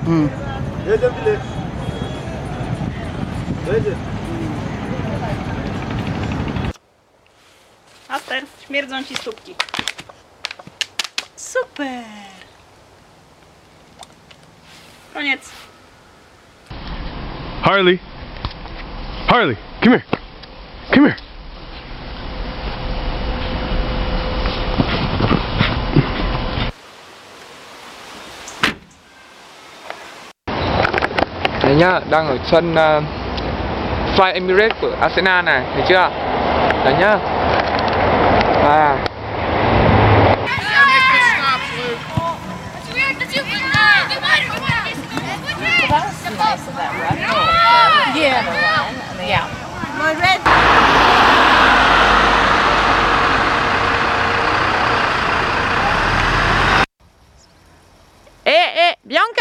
Jedzie, Billy. Jedzie. Aster, śmierdzą ci stópki. Super! Koniec. Harley. Harley, come here. Come here. Đây nhá, đang ở sân Fly Emirates của Arsenal này, thấy chưa? Đấy nhá. Bianca!